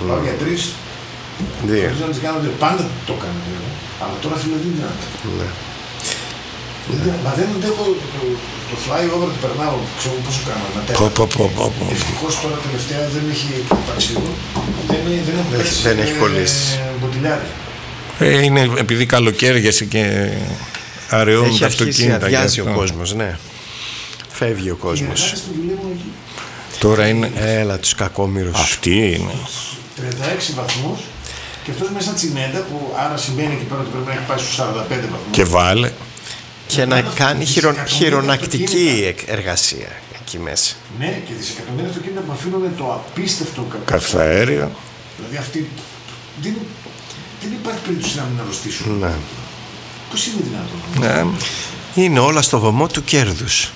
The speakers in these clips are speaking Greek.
Πάω για 3. Δύο. Να τις κάνω δύο. Πάντα το κάνω δύο. Αλλά τώρα φίλε δεν είναι δυνατό. Μα δεν αντέχω το flyover που περνάω, ξέρω πόσο κάνω. Ευτυχώς τώρα τελευταία δεν έχει ταξίδι. Δεν έχει κολλήσει. Μποτιλιάρι. Είναι επειδή καλοκαίριασε και αραιώνουν τα αυτοκίνητα. Αδειάζει ο κόσμος, ναι. Φεύγει ο κόσμος. Τώρα είναι. Έλα τους κακόμοιρους. Αυτοί είναι. 36 βαθμούς και αυτός μέσα τσιμέντα που άρα σημαίνει εκεί πέρα ότι πρέπει να έχει πάει στους 45 βαθμούς. Και βάλε. Και να κάνει χειρονακτική εργασία εκεί μέσα. Ναι, και δισεκατομμύρια αυτοκίνητα που αφήνουν το απίστευτο καυσαέριο. Δηλαδή αυτοί δεν υπάρχει περίπτωση να μην αρρωστήσουν. Ναι. Πώς είναι δυνατόν? Ναι. Είναι όλα στο βωμό του κέρδους.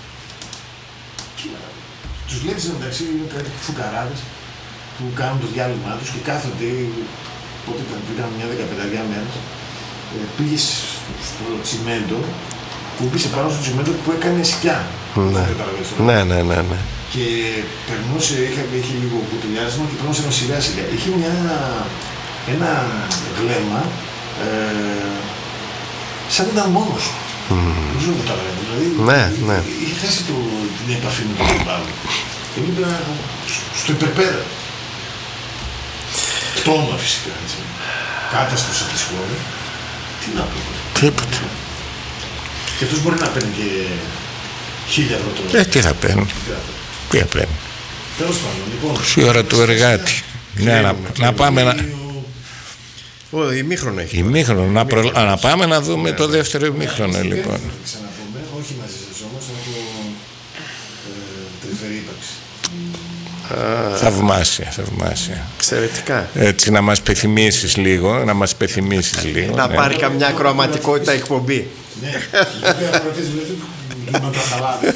Τους βλέπεις μεταξύ κάτι φουκαράδες που κάνουν το διάλειμμα τους και κάθονται, πότε ήταν μια 15 μέρες, πήγες στο τσιμέντο, που μπήσε πάνω στο τσιμέντο που έκανε σκιά. Ναι. Και περνούσε, είχε λίγο κουτουλιάσμα και περνούσε ένα σιγά. Είχε ένα γλέμμα σαν να ήταν μόνος. Δεν ξέρω τι καταλαβαίνω. Δηλαδή είχε χάσει την επαφή με τον περιβάλλον. Και έπρεπε στο υπερπέρα. Πτώμα φυσικά, έτσι. Κάταστος από τη σχόλη. Τι να πω. Τίποτα. Και αυτός μπορεί να παίρνει και 1.000 ευρώ το. Τι θα παίρνει. Τι θα παίρνει. Τέλος πάντων, λοιπόν. Η ώρα του εργάτη. Να πάμε να. Ημίχρονο έχει. Ημίχρονο. Να πάμε να δούμε το δεύτερο ημίχρονο, λοιπόν. Ξαναπούμε, όχι μαζί σας όμως, θα το τρυφερή ύπαρξη. Θαυμάσια. Εξαιρετικά. Έτσι να μας πεθυμίσεις λίγο. Να πάρει καμιά κροαματικότητα εκπομπή. Ναι, βέβαια κρατήσεις δηλαδή του ματραχαλάδες.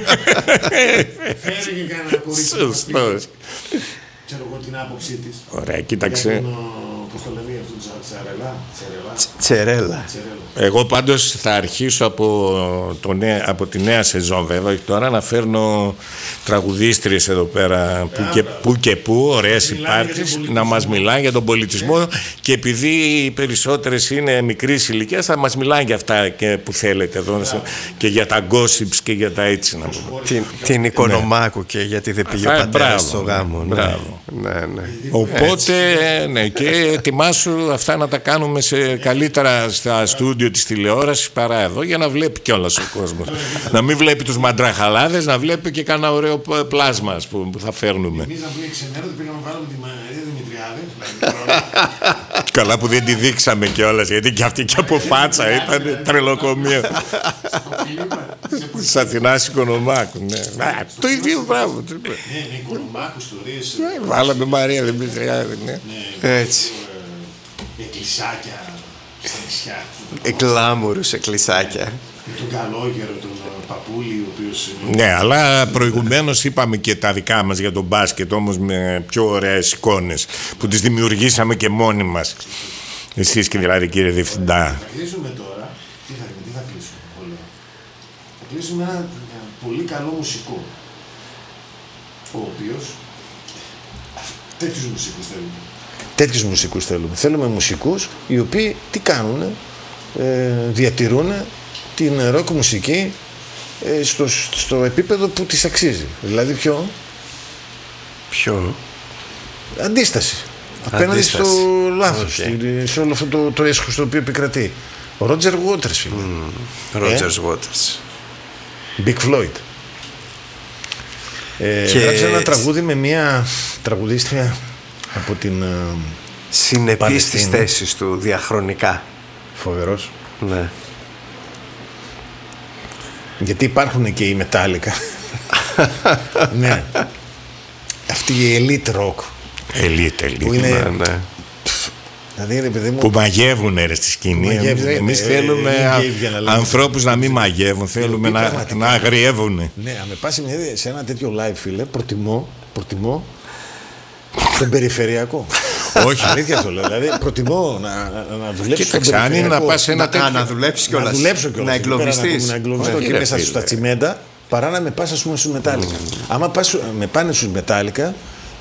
Φέρε και κανένα κορίτσι. Σωστός. Ξέρω εγώ την άποψή της. Ωραία, κοίταξε. Πώς το λένε αυτό, Τσερέλα. Εγώ πάντως θα αρχίσω από τη νέα σεζόν, βέβαια, όχι τώρα, να φέρνω τραγουδίστριες εδώ πέρα που και που, ωραίες υπάρξεις, να μας μιλάνε για τον πολιτισμό και επειδή οι περισσότερες είναι μικρής ηλικίας θα μας μιλάνε για αυτά και που θέλετε εδώ και για τα gossips και για τα έτσι να πούμε. Την Οικονομάκου και γιατί δεν πήγε ο πατέρας στο γάμο. Μπράβο. Οπότε, ναι, και ετοιμάσου αυτά να τα κάνουμε καλύτερα στα στούντιο της τηλεόρασης παρά εδώ για να βλέπει κιόλας ο κόσμος. Να μην βλέπει τους μαντραχαλάδες, να βλέπει και κανένα ωραίο πλάσμα, ας πούμε, που θα φέρνουμε. Εμείς να πούμε ξενέρω, πήγαμε να βάλουμε τη Μαρία Δημητριάδη. Καλά που δεν τη δείξαμε κιόλας, γιατί και αυτή και από φάτσα ήταν τρελοκομείο. Της Αθηνάς Οικονομάκου, ναι. Το ίδιο πράγμα. Ναι, Οικονομάκου, ιστορίες. Βάλαμε Μαρία Δημητριάδη, ναι. Έτσι. Εκκλησάκια στα νησιά. Γκλάμουρους εκκλησάκια. Με τον Καλόγερο, τον Παπούλη, ο οποίος... Ναι, αλλά προηγουμένως είπαμε και τα δικά μας για τον μπάσκετ, όμως με πιο ωραίες εικόνες που τις δημιουργήσαμε και μόνοι μας. Εσείς και δηλαδή, κύριε Διευθυντά. Θα κλείσουμε τώρα. Τι θα κλείσουμε όλα. Θα κλείσουμε ένα πολύ καλό μουσικό, ο οποίος τέτοιους μουσικούς θέλουμε. Τέτοιους μουσικούς θέλουμε. Θέλουμε μουσικούς οι οποίοι τι κάνουνε, διατηρούν την ροκ μουσική στο επίπεδο που της αξίζει. Δηλαδή ποιο? Αντίσταση. Απέναντι στο λάθος, σε όλο αυτό το έσχος το οποίο επικρατεί. Ο Ρότζερ Waters, φίλε. Ρότζερ Waters. Big Floyd. Γράψε ένα τραγούδι με μια τραγουδίστρια από την συνεπής στις θέσεις του διαχρονικά. Φοβερός. Ναι. Γιατί υπάρχουν και οι Metallica. Ναι. Αυτή η elite rock. Elite. Που είναι... Ναι. Δηλαδή, παιδί μου, που μαγεύουν στη σκηνή. Εμείς θέλουμε ανθρώπους να μην μαγεύουν. Θέλουμε να αγριεύουν. Ναι, με πάση σε ένα τέτοιο live, φίλε, προτιμώ τον περιφερειακό. Όχι. Αλήθεια το λέω. Δηλαδή, προτιμώ να δουλέψω. Κοίταξε, αν είναι να πας σε ένα τέτοιο. Να δουλέψεις κιόλας. Να δουλέψω κιόλας. Να εγκλωβιστείς. Να εγκλωβιστώ και μέσα στα τσιμέντα, παρά να με πας, ας πούμε, στους Metallica. Άμα με πάνε στους Metallica,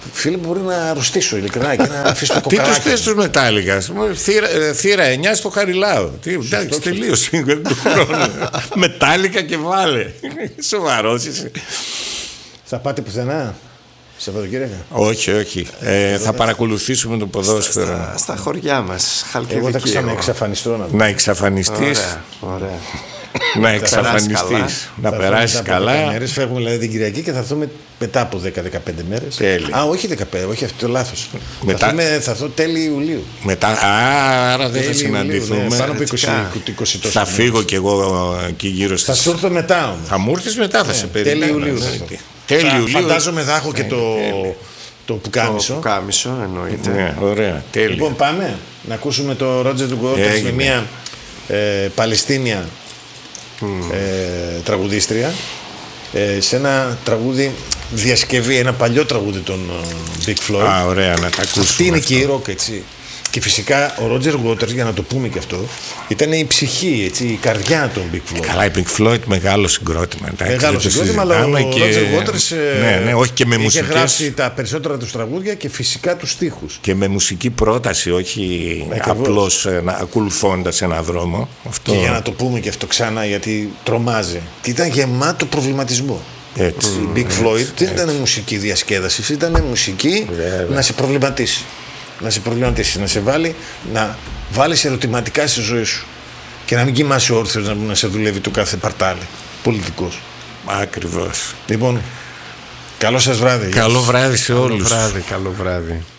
φίλε, μπορεί να αρρωστήσω ειλικρινά και να αφήσω το Τι κοκαλάκι. τους θες τους Μετάλλικα? Θύρα 9 στο Χαριλάου. Εντάξει, τελείωσε του χρόνου. Μετάλλικα και βάλε. Σοβαρός είσαι. Θα πάτε πουθενά Σαββατοκύριακα? Όχι. Θα παρακολουθήσουμε το ποδόσφαιρο. Στα χωριά μας. Εγώ θα ξαναεξαφανιστώ. Να εξαφανιστείς. Ωραία. Να εξαφανιστείς. Να περάσεις καλά. Μέρες, φεύγουμε δηλαδή την Κυριακή και θα έρθουμε μετά από 10-15 μέρες. Τέλεια. Όχι 15, όχι αυτό το λάθος. Μετά... Θα έρθω τέλη Ιουλίου. Άρα δεν θα συναντηθούμε. Πάνω από 20 θα φύγω κι εγώ εκεί γύρω στις... Θα σου έρθω μετά όμως. Θα μου έρθεις μετά, θα σε περιμένω. Τέλη Ιουλίου. Φαντάζομαι θα έχω και το πουκάμισο. Το πουκάμισο εννοείται. Ναι, ωραία, τέλεια. Λοιπόν, πάμε να ακούσουμε το Roger Waters με μια Παλαιστίνια τραγουδίστρια σε ένα τραγούδι διασκευή, ένα παλιό τραγούδι των Big Floyd. Ωραία, να τα ακούσουμε. Αυτή είναι και η ροκ, έτσι. Και φυσικά ο Roger Waters, για να το πούμε και αυτό, ήταν η ψυχή, έτσι, η καρδιά των Big Floyd. Καλά, οι Pink Floyd μεγάλο συγκρότημα. Μεγάλο συγκρότημα, αλλά ο Roger Waters ναι, όχι και με είχε γράψει τα περισσότερα τους τραγούδια και φυσικά τους στίχους. Και με μουσική πρόταση, όχι απλώς ακολουθώντας ένα δρόμο. Αυτό... Και για να το πούμε και αυτό ξανά, γιατί τρομάζει. Και ήταν γεμάτο προβληματισμό. Έτσι. Η Big Floyd δεν ήταν μουσική διασκέδαση, ήταν μουσική να σε προβληματίσει. Να σε προβληματίσει, να σε βάλει, να βάλεις ερωτηματικά στη ζωή σου και να μην κοιμάσαι όρθιος να σε δουλεύει το κάθε παρτάλι πολιτικός. Ακριβώς. Λοιπόν, καλό σας βράδυ. Καλό βράδυ σε όλους. Καλό βράδυ.